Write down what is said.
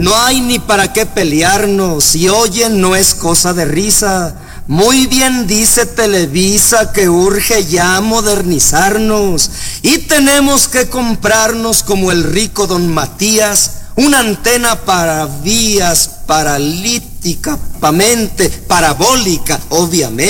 No hay ni para qué pelearnos, si oyen no es cosa de risa. Muy bien dice Televisa que urge ya modernizarnos y tenemos que comprarnos como el rico don Matías una antena para vías, paralítica, parabólica, obviamente.